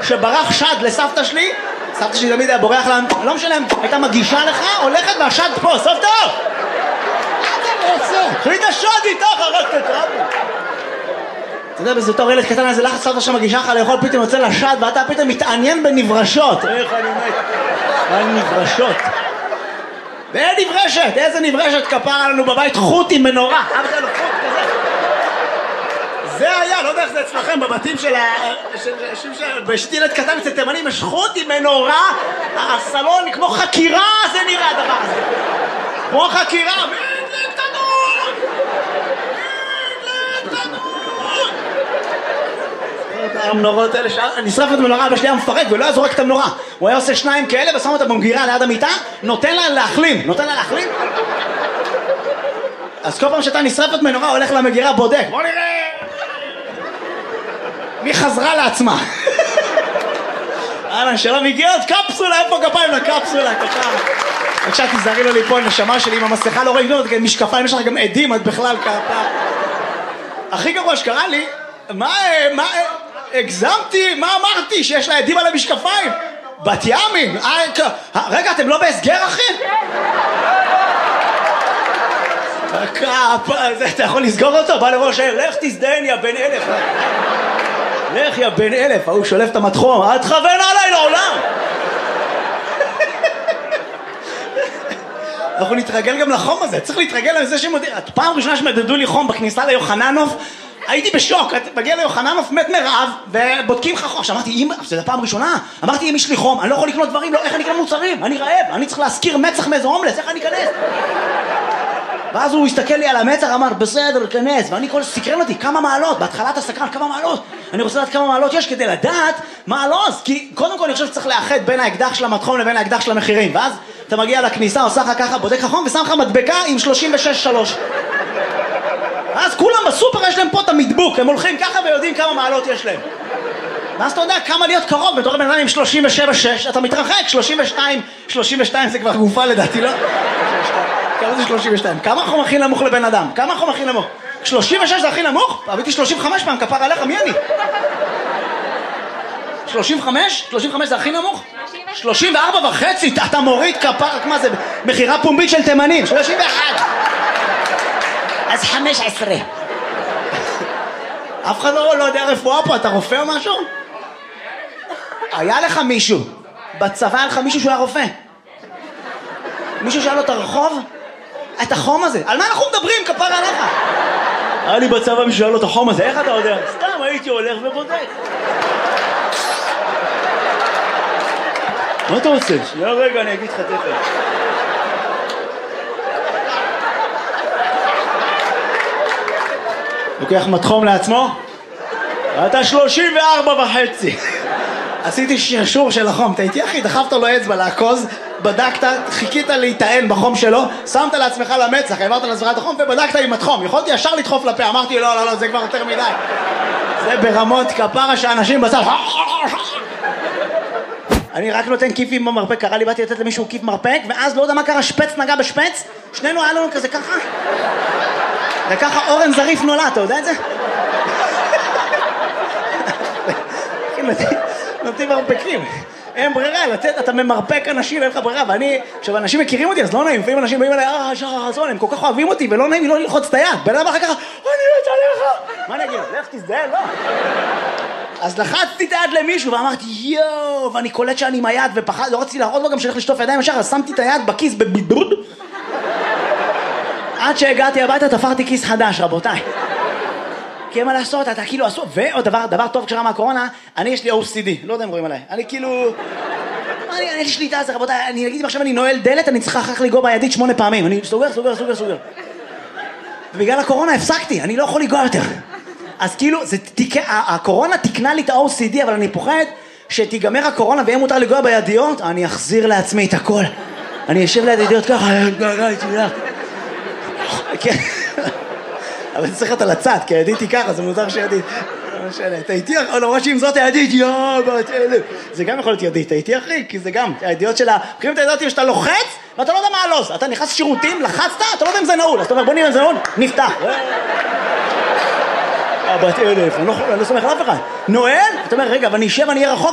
שברח שד לסבתא שלי, סבתא שלי תמיד היה בורח לה, לא משנה, הייתה מגישה לך, הולכת והשד פה, סבתא! קחי את השד איתך, הרגת את רבו. אתה יודע, בזה תור ילד קטן, איזה לחץ סבתא שמגישה לך לאכול, פתאום יוצא לשד, ואתה פתאום מתעניין בנברשות. איך אני מת? על נברשות. ואין נברשת, איזה נברשת כפרה לנו בבית, חוט עם מנורה. אבא שלנו חוט כזה. זה היה, לא יודע איך זה אצלכם, בבתים של בשתי ילד קטן אצל תימנים, יש חוט עם מנורה, הסלון כמו חקירה, זה נראה הדבר הזה. כמו חקירה, מדלק תנור! מדלק תנור! המנורות האלה, נשרפת מנורה, אבא שלי היה מפרק ולא היה זורק את המנורה. הוא היה עושה שניים כאלה ושם אותה במגירה ליד המיטה, נותן לה להחלים. אז כל פעם שאתה נשרפת מנורה, הולך למגירה, בודק. בוא נראה! מי חזרה לעצמה? שלום, הגיע עוד קפסולה, איפה כפיים לקפסולה? בבקשה, תזהרי לו ליפול, נשמה שלי עם המסכה, לא רואה גדול, משקפיים, יש לך גם עדים, את בכלל כפה. הכי גרוע שקרה לי, הגזמתי, מה אמרתי? שיש לה עדים על המשקפיים? בת ימין, רגע, אתם לא בהסגר, אחי? אתה יכול לסגור אותו? בא לראש העיר, לך תזדיין יא בן אלף. לך יא בן אלף, הוא שולף את המתחום, אל תכוון עליי לעולם. אנחנו נתרגל גם לחום הזה, צריך להתרגל לזה שמודיע. פעם ראשונה שמדדו לי חום בכניסה ליוחננוף, הייתי בשוק, מגיע ליוחננוף מת מרעב ובודקים לך חום. אמרתי, זה הפעם ראשונה, אמרתי, אם יש לי חום, אני לא יכול לקנות דברים, לא, איך אני אקנה מוצרים? אני רעב, אני צריך להזכיר מצח מאיזה הומלס, איך אני אכנס? ואז הוא הסתכל לי על המצח, אמר, בסדר, כנס, ואני כל סקרן אותי, כמה מעלות, בהתחלת הסקרן, כמה מעלות, אני רוצה לדעת כמה מעלות יש כדי לדעת מה הלוז, כי קודם כל אני חושב שצריך לאחד בין האקדח של המתחום לבין האקדח של המחירים, ואז אתה מגיע לכניסה, עושה לך ככה, בודק לך חום, ושם לך מדבקה עם 36.3. אז כולם בסופר יש להם פה את המדבוק, הם הולכים ככה ויודעים כמה מעלות יש להם. ואז אתה יודע כמה להיות קרוב, בתור בן אדם עם 37.6, אתה מתרחק, 32 זה כבר גופה לדעתי, לא? כמה זה 32? כמה החום הכי נמוך לבן אדם? כמה החום הכי נמוך? 36 זה הכי נמוך? הייתי 35 פעם, כפר עליך, מי אני? 35? 35 זה הכי נמוך? 34.5, אתה מוריד כפר, מה זה? מחירה פומבית של תימנים, 31. אז 15. אף אחד לא יודע רפואה פה, אתה רופא או משהו? היה לך מישהו, בצבא היה לך מישהו שהוא היה רופא. מישהו שהיה לו את הרחוב? את החום הזה, על מה אנחנו מדברים, כפר עליך? היה לי בצבא מישהו שהיה לו את החום הזה, איך אתה יודע? סתם הייתי הולך ובודק. מה אתה רוצה? שנייה רגע, אני אגיד לך תכף. לוקח מתחום לעצמו? אתה 34.5. עשיתי שרשור של החום, אתה איתי אחי, דחפת לו אצבע לעקוז, בדקת, חיכית להיטען בחום שלו, שמת לעצמך למצח, העברת לעצמך את החום ובדקת עם התחום. יכולתי ישר לדחוף לפה, אמרתי לא, זה כבר יותר מדי. זה ברמות כפרה שאנשים בצד. אני רק נותן כיפים במרפק, קרה לי, באתי לתת למישהו כיף מרפק, ואז לא יודע מה קרה, שפץ נגע בשפץ, שנינו היה לנו כזה ככה. וככה אורן זריף נולד, אתה יודע את זה? נותנים מרפקים, אין ברירה, לתת, אתה ממרפק אנשים, אין לך ברירה, ואני, עכשיו אנשים מכירים אותי, אז לא נעים, לפעמים אנשים באים אליי, שחזון, הם כל כך אוהבים אותי, ולא נעים לי לא ללחוץ את היד, בן אדם אחר ככה, אני מת עליך, מה אני אגיד? לך תזדהה, לא. אז לחצתי את היד למישהו, ואמרתי, יואו, ואני קולט שאני עם היד, ופחד, לא רציתי להראות לו גם שהולך לשטוף ידיים ישר, אז שמתי את היד בכיס בבידוד, עד שהגעתי הביתה, תפרתי כיס חדש, רבותיי. כי אין מה לעשות, אתה כאילו עשו, ועוד דבר טוב כשרה מהקורונה, אני יש לי OCD, לא יודע אם רואים עליי, אני כאילו, אני שליטה על זה, רבותיי, אני אגיד אם עכשיו אני נועל דלת, אני צריכה אחר לגוע בידית 8 פעמים, אני סוגר. ובגלל הקורונה הפסקתי, אני לא יכול לגוע יותר. אז כאילו, הקורונה תקנה לי את ה-OCD, אבל אני פוחד שתיגמר הקורונה ויהיה מותר לגוע בידיות, אני אחזיר לעצמי את הכל. אני אשב ליד ידיות ככה, כן. אבל צריך את על הצד, כי הידיתי ככה, זה מוזר שידית. אתה איתי, למרות שאם זאת הידית, בת אלף. זה גם יכול להיות ידית, אתה איתי אחי, כי זה גם, הידיעות שלה, מכירים את הידיעות שאתה לוחץ, ואתה לא יודע מה הלוז. אתה נכנס שירותים, לחצת, אתה לא יודע אם זה נעול. אז אתה אומר, בוא נראה אם זה נעול, נפתח. בת אלף, אני לא סומך על אף אחד. נועל, אתה אומר, רגע, ואני אשב, אני אהיה רחוק,